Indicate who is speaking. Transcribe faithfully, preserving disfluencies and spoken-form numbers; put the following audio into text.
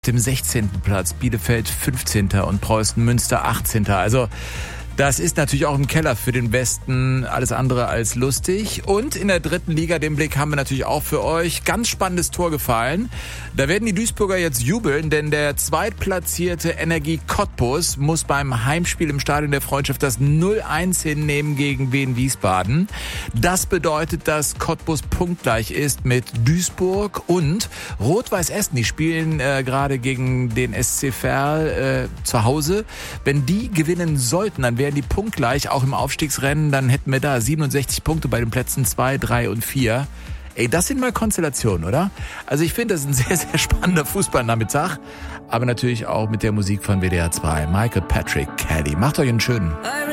Speaker 1: dem sechzehnten Platz, Bielefeld fünfzehnten und Preußen Münster achtzehnten Also das ist natürlich auch im Keller für den Westen alles andere als lustig. Und in der dritten Liga, den Blick haben wir natürlich auch für euch. Ganz spannendes Tor gefallen. Da werden die Duisburger jetzt jubeln, denn der zweitplatzierte Energie Cottbus muss beim Heimspiel im Stadion der Freundschaft das null eins hinnehmen gegen Wien Wiesbaden. Das bedeutet, dass Cottbus punktgleich ist mit Duisburg und Rot-Weiß Essen. Die spielen äh, gerade gegen den S C Verl äh, zu Hause. Wenn die gewinnen sollten, dann wären die punktgleich, auch im Aufstiegsrennen. Dann hätten wir da siebenundsechzig Punkte bei den Plätzen zwei, drei und vier. Ey, das sind mal Konstellationen, oder? Also ich finde, das ist ein sehr, sehr spannender Fußballnachmittag. Aber natürlich auch mit der Musik von W D R zwei. Michael Patrick Kelly. Macht euch einen schönen.